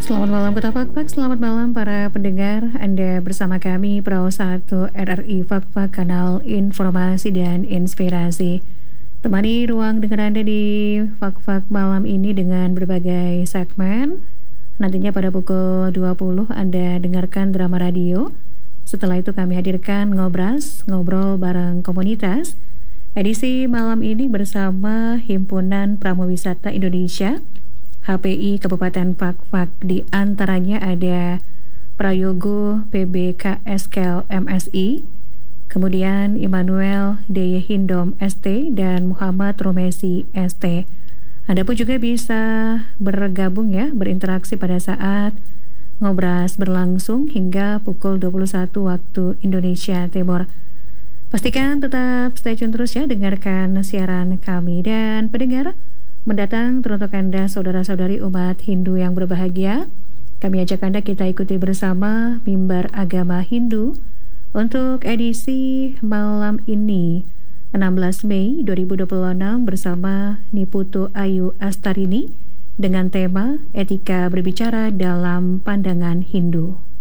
Selamat malam Kota Fakfak, selamat malam para pendengar. Anda bersama kami Pro 1 RRI Fakfak, kanal informasi dan inspirasi. Temani ruang dengar Anda di Fakfak malam ini dengan berbagai segmen. Nantinya pada pukul 20 Anda dengarkan drama radio. Setelah itu kami hadirkan Ngobras, ngobrol bareng komunitas. Edisi malam ini bersama Himpunan Pramowisata Indonesia HPI Kabupaten Fakfak. Di antaranya ada Prayogo PBKSKL MSI, kemudian Immanuel Deye Hindom ST, dan Muhammad Romesi ST. Anda pun juga bisa bergabung ya, berinteraksi pada saat ngobras berlangsung hingga pukul 21 waktu Indonesia Timur. Pastikan tetap stay tune terus ya, dengarkan siaran kami. Dan pendengar, mendatang teruntuk Anda saudara-saudari umat Hindu yang berbahagia, kami ajak Anda kita ikuti bersama Mimbar Agama Hindu untuk edisi malam ini 16 Mei 2026 bersama Niputu Ayu Astarini dengan tema Etika Berbicara dalam Pandangan Hindu.